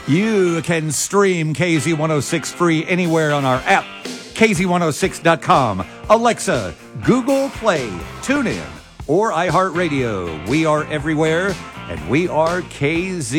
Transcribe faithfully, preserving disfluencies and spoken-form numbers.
You can stream K Z one oh six free anywhere on our app, K Z one oh six dot com, Alexa, Google Play, TuneIn, or iHeartRadio. We are everywhere, and we are K Z.